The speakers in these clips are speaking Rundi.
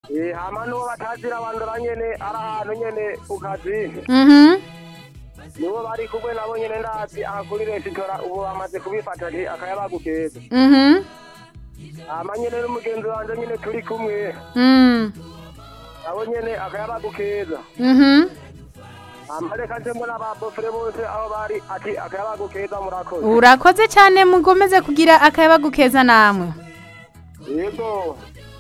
hama n'uwo batazira bandora nyene ari ahantu nyene ku kazi nibo bari kumwe nabo nyene ndazi aha kuri resitora ubu bamaze kubifata nti akayabagukeza hama nyene n'umugenzi wanje nyene turi kumwe nabo nyene akayabagukeza hama reka nje mbona ababofure bose aho bari ati akayabagukeza murakoze. Urakoze cyane mugomeze kugira akayabagukeza namwe. Yego.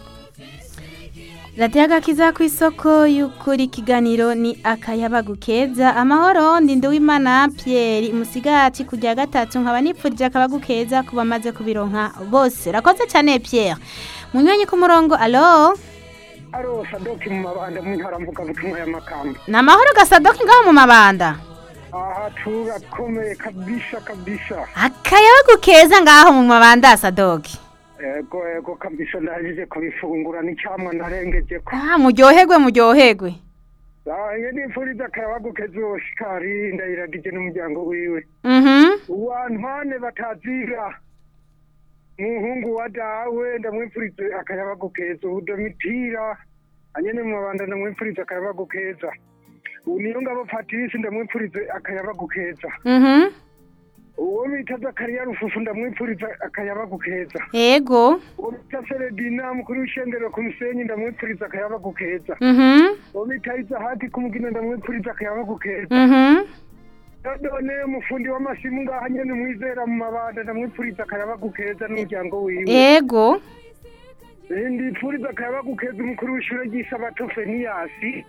Radio Agakiza ku isoko y'ukuri kiganiro ni akayabagukeza. Amahoro ndi Nduwimana Pierre Musigati kujya gatatu nkaba nipfurije akabagukeza kuba maze kubironka bose. Rakoze cyane Pierre. Munywanyi ku murongo allo. Aro Sadoki mu mabanda mu ntara mvuga butumwa ya Makamba. Na mahoro ga Sadoki ngaho mu mabanda. Aha turakomeye kabisa kabisa. Akayabagukeza ngaho mu mabanda Sadoki. Ego kabisa ndahije kubifungura n'icyamwa narengeje ko. Muryoherwe. Yeni furiza akayabagukeza Oscar ndayiragije n'umuryango wiwe. Wantwane batazira. Muhungu wa dawe ndamwifurize akayabagukeza udomitira anyene mu mabanda ndamwifurize akayabagukeza. Uniyo ngabo Patrice ndamwifurize akayabagukeza. Uwo bita Zakariya Rufufu ndamwifuriza akayabagukeza. Yego. Uwo bita Seredina mukuru w'ishengero ku Musenyi ndamwifuriza akayabagukeza. Uwo bita Izahati ku Mugina ndamwifuriza akayabagukeza. None umufundi w'amasimu ngaha nyene mwizera mu mabanda ndamwifuriza akayabagukeza n'umuryango wiwe. Yego. Ndipfuriza akayabagukeza umukuru w'ishure ry'Isabato Feniyasi.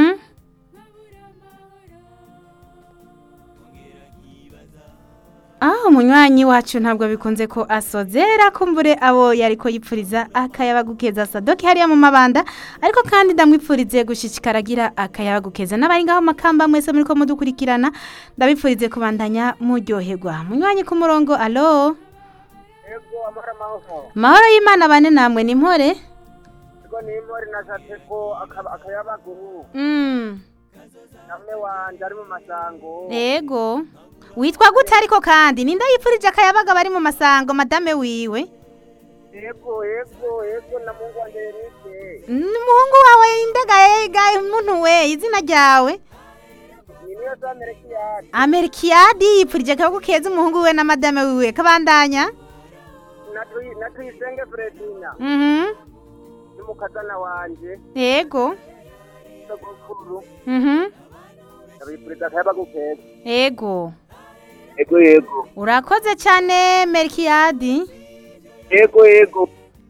Umunywanyi wacu ntabwo bikunze ko asozera kumbure abo yariko yipfuriza akayabagukeza Sadoki hariya mu mabanda ariko kandi ndamwipfurize gushishikaragira akayabagukeza n'abari ngaho Makamba mwese muri ko mudukurikirana ndabipfurize kubandanya muryoherwa. Munywanyi ku murongo allo. Yego amahoro. Mahoro y'Imana bane namwe ni mpore. Yego ni mpore nashatse ko akayabaguru. Namwe wanje ari mu masango. Yego. Witwa gute ariko kandi ninda yipfurije akayabaga bari mu masango madame wiwe. Yego na mungu wanje Eric. Umuhungu wawe indagaye umuntu we izina ryawe. Niyo za Amerikiadi yipfurije akabagukeza umuhungu we na madame wiwe kabandanya. Natuyisenge Fredina. Nimukazana wanje. Yego. Sogokuru. Ndabipfurije akayabagukeza. Yego. Yego. Urakoze cyane Melkiadi. Yego.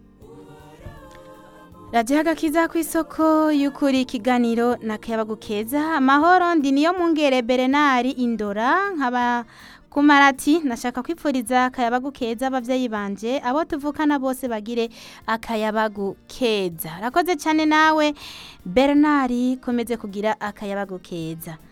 Radio Agakiza ku isoko y'ukuri kiganiro nakayabagukeza. Amahoro ndi niyo mungere Bernard Indora nkaba kumarati nashaka kwipfuriza akayabagukeza abavyeyi banje abo tuvukana bose bagire akayabagukeza. Rakoze cyane nawe Bernard komeze kugira akayabagukeza.